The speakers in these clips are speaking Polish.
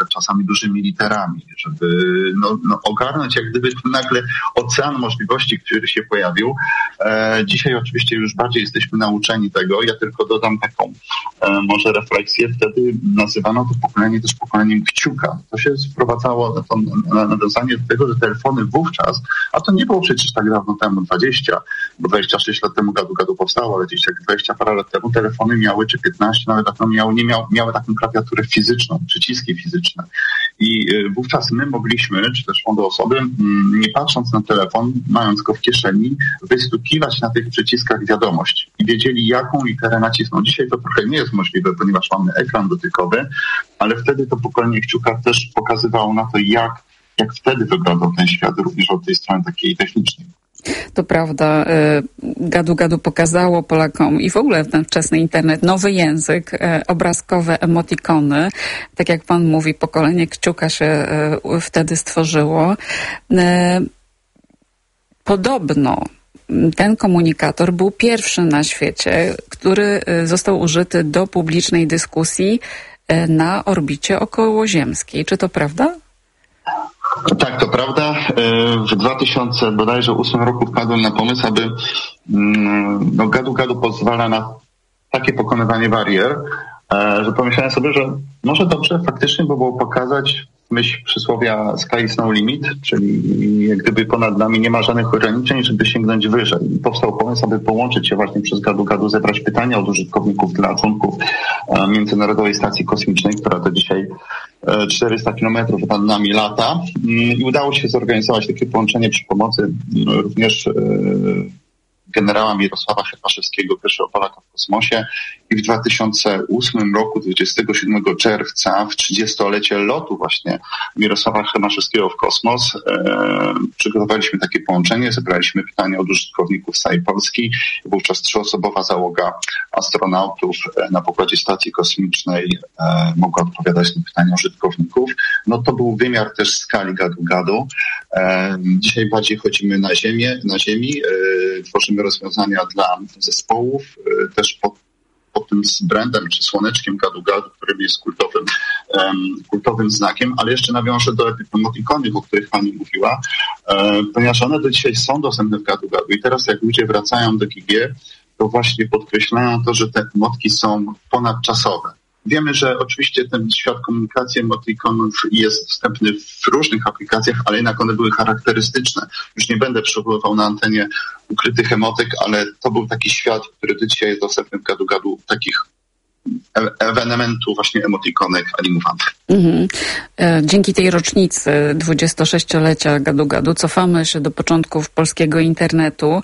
nawet czasami dużymi literami, żeby ogarnąć jak gdyby nagle ocean możliwości, który się pojawił. Dzisiaj oczywiście już bardziej jesteśmy nauczeni tego. Ja tylko dodam taką może refleksję. Wtedy nazywano to pokolenie też pokoleniem kciuka. To się sprowadzało na nawiązanie do tego, że telefony wówczas, a to nie było przecież tak dawno temu, 20, bo 26 lat temu gadu powstało, ale gdzieś jak 20 parę lat temu telefony miały, czy 15 nawet dawno miały taką klawiaturę fizyczną, przyciski fizyczne. I wówczas my mogliśmy, czy też młode osoby, nie patrząc na telefon, mając go w kieszeni, wystukiwać na tych przyciskach wiadomość i wiedzieli, jaką literę nacisnąć. Dzisiaj to trochę nie jest możliwe, ponieważ mamy ekran dotykowy, ale wtedy to pokolenie kciuka też pokazywało na to, jak wtedy wyglądał ten świat, również od tej strony takiej technicznej. To prawda, gadu pokazało Polakom i w ogóle ten wczesny internet nowy język, obrazkowe emotikony. Tak jak pan mówi, pokolenie kciuka się wtedy stworzyło. Podobno ten komunikator był pierwszy na świecie, który został użyty do publicznej dyskusji na orbicie okołoziemskiej. Czy to prawda? Tak, to prawda. W 2008 roku wpadłem na pomysł, aby gadu pozwala na takie pokonywanie barier, że pomyślałem sobie, że może dobrze faktycznie by było pokazać w myśl przysłowia sky is no limit, czyli jak gdyby ponad nami nie ma żadnych ograniczeń, żeby sięgnąć wyżej. I powstał pomysł, aby połączyć się właśnie przez gadu, zebrać pytania od użytkowników dla członków Międzynarodowej Stacji Kosmicznej, która to dzisiaj 400 kilometrów nad nami lata. I udało się zorganizować takie połączenie przy pomocy również generała Mirosława Hermaszewskiego, pierwszego Polaka w kosmosie. I w 2008 roku, 27 czerwca, w 30-lecie lotu właśnie Mirosława Hermaszewskiego w kosmos, przygotowaliśmy takie połączenie, zebraliśmy pytania od użytkowników z całej Polski. Wówczas 3-osobowa załoga astronautów na pokładzie stacji kosmicznej mogła odpowiadać na pytania użytkowników. No to był wymiar też skali gadu. Dzisiaj bardziej chodzimy na ziemi, tworzymy rozwiązania dla zespołów, też pod tym brandem czy słoneczkiem gadu, którym jest kultowym znakiem, ale jeszcze nawiążę do emotikonów, o których pani mówiła, ponieważ one do dzisiaj są dostępne w gadu. I teraz jak ludzie wracają do GG, to właśnie podkreślają to, że te emotki są ponadczasowe. Wiemy, że oczywiście ten świat komunikacji emotikonów jest dostępny w różnych aplikacjach, ale jednak one były charakterystyczne. Już nie będę przywoływał na antenie ukrytych emotek, ale to był taki świat, który do dzisiaj jest dostępny w gadu, takich ewenementu właśnie emotikonek animowanych. Dzięki tej rocznicy 26-lecia gadu cofamy się do początków polskiego internetu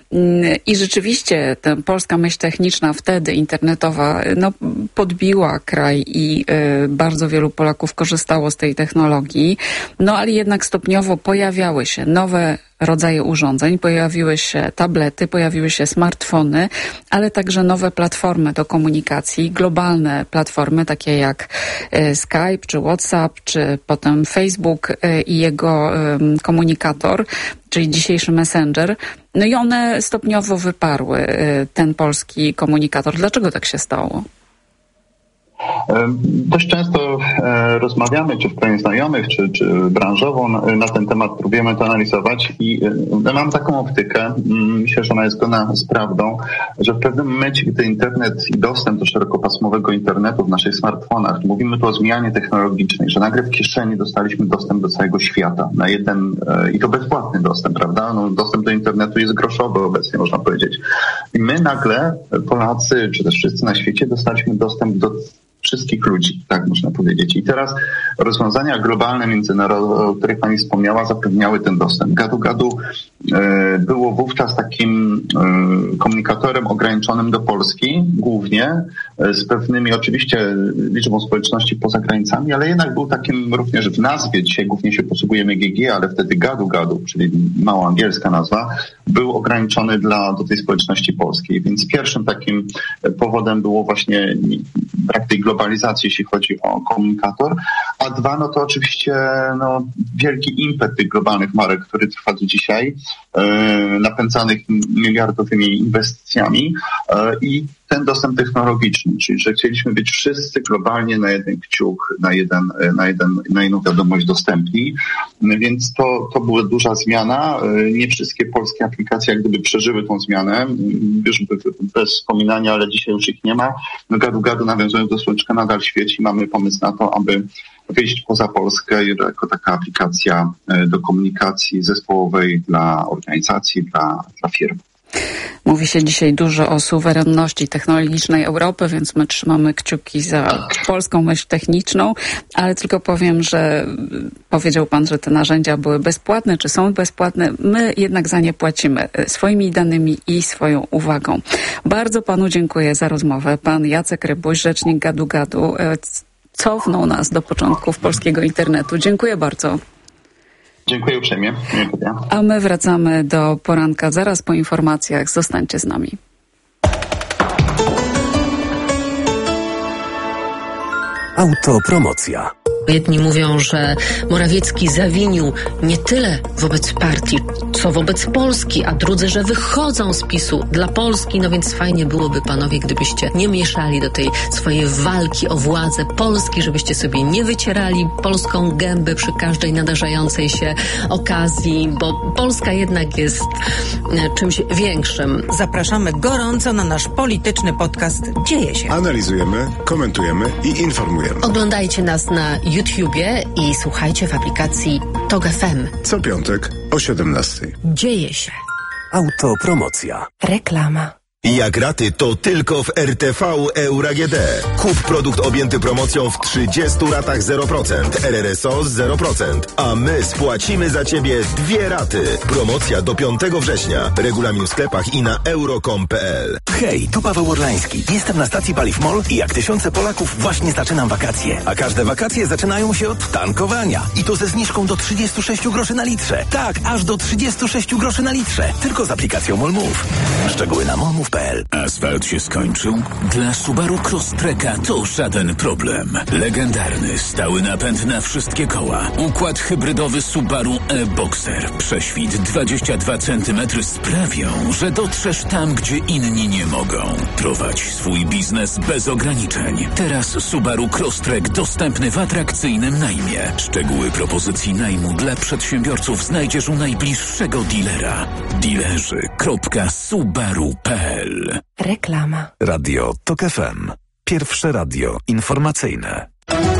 i rzeczywiście ta polska myśl techniczna wtedy internetowa podbiła kraj i bardzo wielu Polaków korzystało z tej technologii, ale jednak stopniowo pojawiały się nowe rodzaje urządzeń, pojawiły się tablety, pojawiły się smartfony, ale także nowe platformy do komunikacji, globalne platformy takie jak Skype, czy WhatsApp, czy potem Facebook i jego komunikator, czyli dzisiejszy Messenger. I one stopniowo wyparły ten polski komunikator. Dlaczego tak się stało? Dość często rozmawiamy, czy w gronie znajomych, czy branżowo na ten temat, próbujemy to analizować i mam taką optykę, myślę, że ona jest zgodna z prawdą, że w pewnym momencie, gdy internet i dostęp do szerokopasmowego internetu w naszych smartfonach, mówimy tu o zmianie technologicznej, że nagle w kieszeni dostaliśmy dostęp do całego świata na jeden, i to bezpłatny dostęp, prawda? Dostęp do internetu jest groszowy obecnie, można powiedzieć. I my nagle, Polacy, czy też wszyscy na świecie, dostaliśmy dostęp do wszystkich ludzi, tak można powiedzieć. I teraz rozwiązania globalne, międzynarodowe, o których pani wspomniała, zapewniały ten dostęp. Gadu było wówczas takim komunikatorem ograniczonym do Polski, głównie, z pewnymi oczywiście liczbą społeczności poza granicami, ale jednak był takim również w nazwie, dzisiaj głównie się posługujemy GG, ale wtedy gadu, czyli mało angielska nazwa, był ograniczony do tej społeczności polskiej. Więc pierwszym takim powodem było właśnie brak tej globalizacji, jeśli chodzi o komunikator, a dwa, to oczywiście wielki impet tych globalnych marek, który trwa do dzisiaj, napędzanych miliardowymi inwestycjami i ten dostęp technologiczny, czyli że chcieliśmy być wszyscy globalnie na jeden kciuk, na jedną wiadomość dostępni, więc to była duża zmiana. Nie wszystkie polskie aplikacje jak gdyby przeżyły tą zmianę, już bez wspominania, ale dzisiaj już ich nie ma. No Gadu nawiązując do Słoneczka nadal świeci, mamy pomysł na to, aby wyjść poza Polskę jako taka aplikacja do komunikacji zespołowej dla organizacji, dla firm. Mówi się dzisiaj dużo o suwerenności technologicznej Europy, więc my trzymamy kciuki za polską myśl techniczną, ale tylko powiem, że powiedział pan, że te narzędzia były bezpłatne, czy są bezpłatne. My jednak za nie płacimy swoimi danymi i swoją uwagą. Bardzo panu dziękuję za rozmowę. Pan Jacek Rybuś, rzecznik Gadu-Gadu, cofnął nas do początków polskiego internetu. Dziękuję bardzo. Dziękuję uprzejmie. A my wracamy do poranka zaraz po informacjach. Zostańcie z nami. Autopromocja. Jedni mówią, że Morawiecki zawinił nie tyle wobec partii, co wobec Polski, a drudzy, że wychodzą z PiS-u dla Polski. No więc fajnie byłoby, panowie, gdybyście nie mieszali do tej swojej walki o władzę Polski, żebyście sobie nie wycierali polską gębę przy każdej nadarzającej się okazji, bo Polska jednak jest czymś większym. Zapraszamy gorąco na nasz polityczny podcast Dzieje się. Analizujemy, komentujemy i informujemy. Oglądajcie nas na YouTubie i słuchajcie w aplikacji TOG FM. Co piątek o 17:00. Dzieje się. Autopromocja. Reklama. Jak raty, to tylko w RTV Euro AGD. Kup produkt objęty promocją w 30 ratach 0%, RRSO 0%, a my spłacimy za Ciebie 2 raty. Promocja do 5 września. Regulamin w sklepach i na euro.com.pl. Hej, tu Paweł Orlański. Jestem na stacji Paliw MOL i jak tysiące Polaków właśnie zaczynam wakacje. A każde wakacje zaczynają się od tankowania. I to ze zniżką do 36 groszy na litrze. Tak, aż do 36 groszy na litrze. Tylko z aplikacją MOL Move. Szczegóły na molmove.pl. Asfalt się skończył? Dla Subaru Crosstreka to żaden problem. Legendarny, stały napęd na wszystkie koła. Układ hybrydowy Subaru e-Boxer. Prześwit 22 cm sprawią, że dotrzesz tam, gdzie inni nie mogą. Prowadź swój biznes bez ograniczeń. Teraz Subaru Crosstrek dostępny w atrakcyjnym najmie. Szczegóły propozycji najmu dla przedsiębiorców znajdziesz u najbliższego dealera. Dealerzy.subaru.pl. Reklama. Radio TOG FM. Pierwsze radio informacyjne.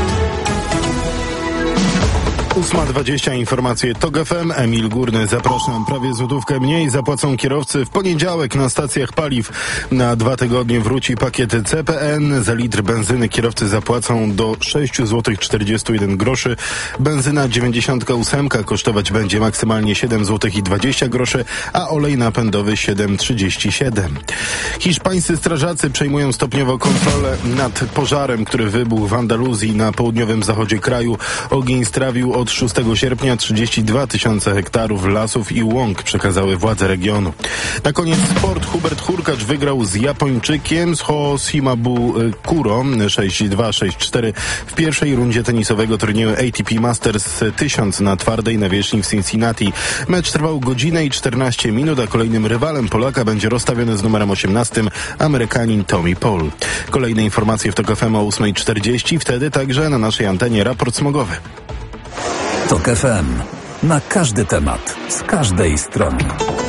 8:20 informacje TOG FM. Emil Górny, zapraszam. Prawie złotówkę mniej zapłacą kierowcy w poniedziałek na stacjach paliw. Na 2 tygodnie wróci pakiet CPN. Za litr benzyny kierowcy zapłacą do 6,41 zł. Benzyna 98 kosztować będzie maksymalnie 7,20 zł, a olej napędowy 7,37. Hiszpańscy strażacy przejmują stopniowo kontrolę nad pożarem, który wybuchł w Andaluzji na południowym zachodzie kraju. Ogień strawił od 6 sierpnia 32 tysiące hektarów lasów i łąk, przekazały władze regionu. Na koniec sport. Hubert Hurkacz wygrał z Japończykiem z Hosimabu Kuro 6-2, 6-4 w pierwszej rundzie tenisowego turnieju ATP Masters 1000 na twardej nawierzchni w Cincinnati. Mecz trwał godzinę i 14 minut, a kolejnym rywalem Polaka będzie rozstawiony z numerem 18 Amerykanin Tommy Paul. Kolejne informacje w TOG FM o 8:40, wtedy także na naszej antenie raport smogowy. TOG FM. Na każdy temat, z każdej strony.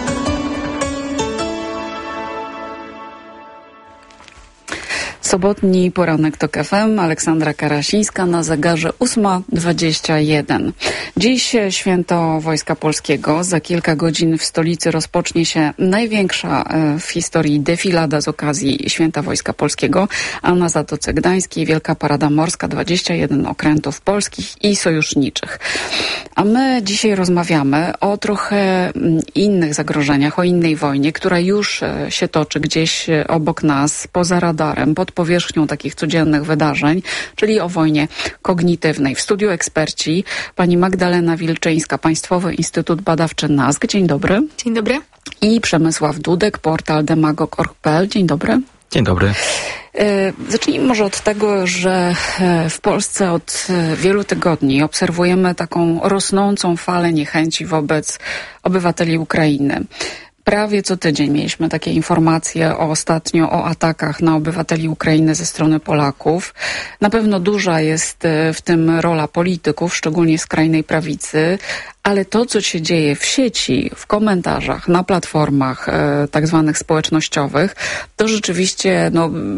Sobotni poranek TOG FM, Aleksandra Karasińska, na zegarze 8:21. Dziś święto Wojska Polskiego. Za kilka godzin w stolicy rozpocznie się największa w historii defilada z okazji Święta Wojska Polskiego, a na Zatoce Gdańskiej Wielka Parada Morska, 21 okrętów polskich i sojuszniczych. A my dzisiaj rozmawiamy o trochę innych zagrożeniach, o innej wojnie, która już się toczy gdzieś obok nas, poza radarem, pod powierzchnią takich codziennych wydarzeń, czyli o wojnie kognitywnej. W studiu eksperci pani Magdalena Wilczyńska, Państwowy Instytut Badawczy NASK. Dzień dobry. Dzień dobry. I Przemysław Dudek, portal demagog.org.pl. Dzień dobry. Dzień dobry. Zacznijmy może od tego, że w Polsce od wielu tygodni obserwujemy taką rosnącą falę niechęci wobec obywateli Ukrainy. prawie co tydzień mieliśmy takie informacje ostatnio o atakach na obywateli Ukrainy ze strony Polaków. Na pewno duża jest w tym rola polityków, szczególnie skrajnej prawicy, ale to, co się dzieje w sieci, w komentarzach, na platformach tak zwanych społecznościowych, to rzeczywiście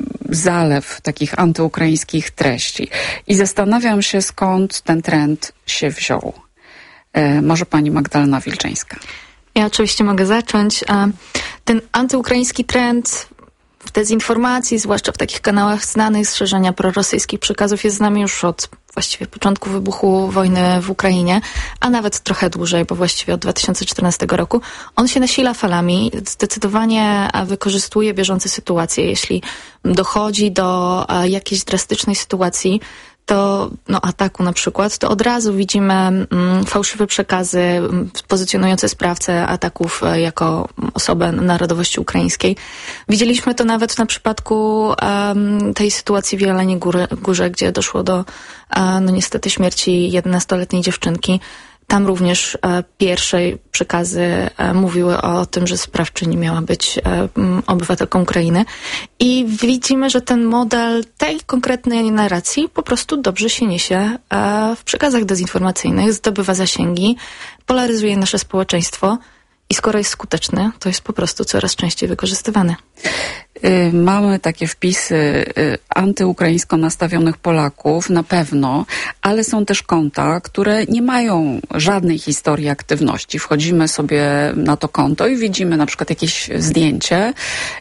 zalew takich antyukraińskich treści. I zastanawiam się, skąd ten trend się wziął. Może pani Magdalena Wilczyńska. Ja oczywiście mogę zacząć. Ten antyukraiński trend w dezinformacji, zwłaszcza w takich kanałach znanych z szerzenia prorosyjskich przekazów, jest z nami już od właściwie początku wybuchu wojny w Ukrainie, a nawet trochę dłużej, bo właściwie od 2014 roku. On się nasila falami, zdecydowanie wykorzystuje bieżące sytuacje. Jeśli dochodzi do jakiejś drastycznej sytuacji, to ataku na przykład, to od razu widzimy fałszywe przekazy pozycjonujące sprawcę ataków jako osobę narodowości ukraińskiej. Widzieliśmy to nawet na przypadku tej sytuacji w Jeleniej Górze, gdzie doszło do niestety śmierci 11-letniej dziewczynki. Tam również pierwsze przekazy mówiły o tym, że sprawczyni miała być obywatelką Ukrainy. I widzimy, że ten model tej konkretnej narracji po prostu dobrze się niesie w przekazach dezinformacyjnych, zdobywa zasięgi, polaryzuje nasze społeczeństwo i skoro jest skuteczny, to jest po prostu coraz częściej wykorzystywany. Mamy takie wpisy antyukraińsko nastawionych Polaków, na pewno, ale są też konta, które nie mają żadnej historii aktywności. Wchodzimy sobie na to konto i widzimy na przykład jakieś zdjęcie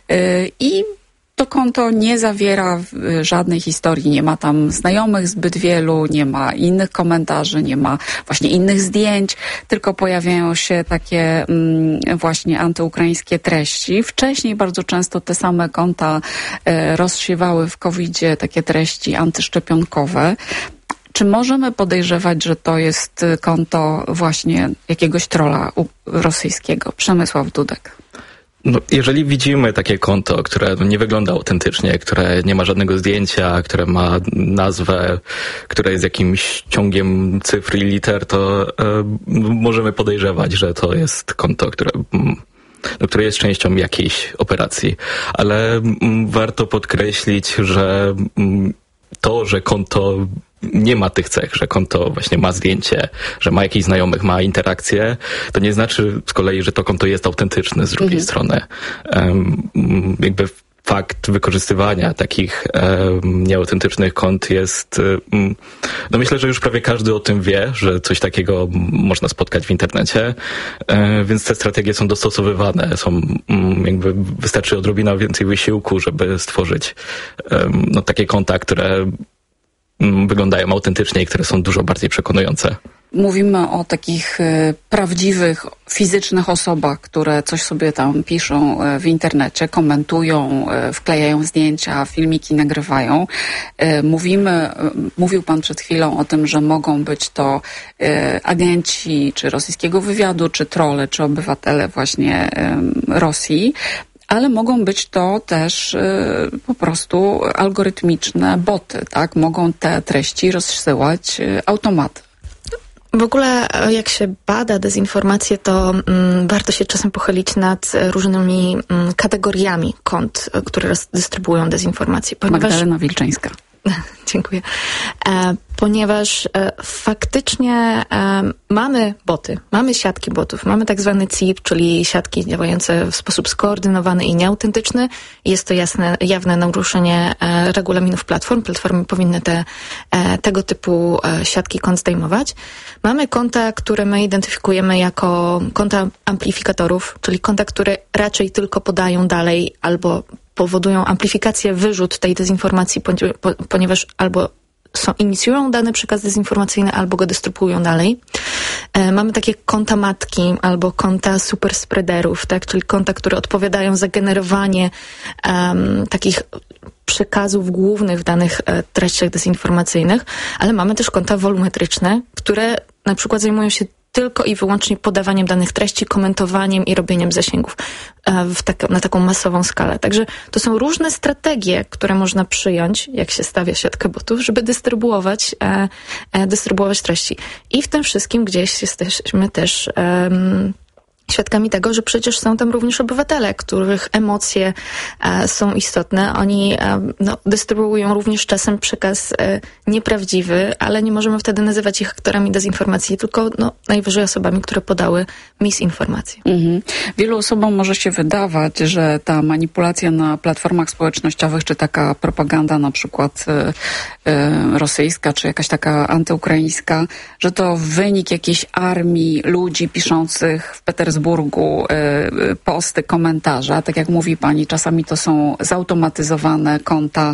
i to konto nie zawiera żadnej historii, nie ma tam znajomych zbyt wielu, nie ma innych komentarzy, nie ma właśnie innych zdjęć, tylko pojawiają się takie właśnie antyukraińskie treści. Wcześniej bardzo często te same konta rozsiewały w COVID-zie takie treści antyszczepionkowe. Czy możemy podejrzewać, że to jest konto właśnie jakiegoś trolla rosyjskiego? Przemysław Dudek. Jeżeli widzimy takie konto, które nie wygląda autentycznie, które nie ma żadnego zdjęcia, które ma nazwę, które jest jakimś ciągiem cyfr i liter, to możemy podejrzewać, że to jest konto, które jest częścią jakiejś operacji. Ale warto podkreślić, że to, że konto nie ma tych cech, że konto właśnie ma zdjęcie, że ma jakichś znajomych, ma interakcje, to nie znaczy z kolei, że to konto jest autentyczne z drugiej strony. Jakby fakt wykorzystywania takich nieautentycznych kont jest... myślę, że już prawie każdy o tym wie, że coś takiego można spotkać w internecie, więc te strategie są dostosowywane, jakby wystarczy odrobina więcej wysiłku, żeby stworzyć takie konta, które wyglądają autentycznie i które są dużo bardziej przekonujące. Mówimy o takich prawdziwych, fizycznych osobach, które coś sobie tam piszą w internecie, komentują, wklejają zdjęcia, filmiki nagrywają. Mówił pan przed chwilą o tym, że mogą być to agenci czy rosyjskiego wywiadu, czy trolle, czy obywatele właśnie Rosji. Ale mogą być to też po prostu algorytmiczne boty, tak? Mogą te treści rozsyłać automaty. W ogóle jak się bada dezinformację, to warto się czasem pochylić nad różnymi kategoriami kont, które dystrybuują dezinformację. Magdalena Wilczyńska. Dziękuję. Ponieważ faktycznie mamy boty, mamy siatki botów, mamy tak zwany CIP, czyli siatki działające w sposób skoordynowany i nieautentyczny. Jest to jawne naruszenie regulaminów platform. Platformy powinny tego typu siatki kont zdejmować. Mamy konta, które my identyfikujemy jako konta amplifikatorów, czyli konta, które raczej tylko podają dalej albo powodują amplifikację, wyrzut tej dezinformacji, ponieważ albo inicjują dany przekaz dezinformacyjny, albo go dystrybuują dalej. Mamy takie konta matki albo konta superspreaderów, tak? Czyli konta, które odpowiadają za generowanie takich przekazów głównych w danych treściach dezinformacyjnych, ale mamy też konta wolumetryczne, które na przykład zajmują się tylko i wyłącznie podawaniem danych treści, komentowaniem i robieniem zasięgów na taką masową skalę. Także to są różne strategie, które można przyjąć, jak się stawia siatkę botów, żeby dystrybuować treści. I w tym wszystkim gdzieś jesteśmy też świadkami tego, że przecież są tam również obywatele, których emocje są istotne. Oni dystrybuują również czasem przekaz nieprawdziwy, ale nie możemy wtedy nazywać ich aktorami dezinformacji, tylko najwyżej osobami, które podały misinformacje. Wielu osobom może się wydawać, że ta manipulacja na platformach społecznościowych, czy taka propaganda na przykład rosyjska, czy jakaś taka antyukraińska, że to wynik jakiejś armii ludzi piszących w Petersburgu posty, komentarze. Tak jak mówi pani, czasami to są zautomatyzowane konta